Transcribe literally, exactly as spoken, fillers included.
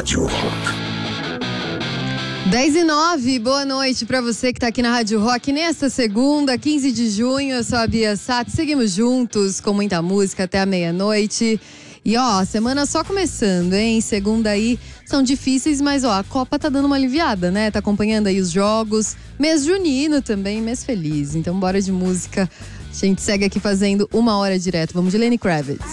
Rádio Rock. dez e nove, boa noite pra você que tá aqui na Rádio Rock nesta segunda, quinze de junho. Eu sou a Bia Sato, seguimos juntos com muita música até a meia-noite. E ó, semana só começando, hein? Segunda aí são difíceis, mas ó, a Copa tá dando uma aliviada, né? Tá acompanhando aí os jogos. Mês junino também, mês feliz. Então bora de música. A gente segue aqui fazendo uma hora direto. Vamos de Lenny Kravitz.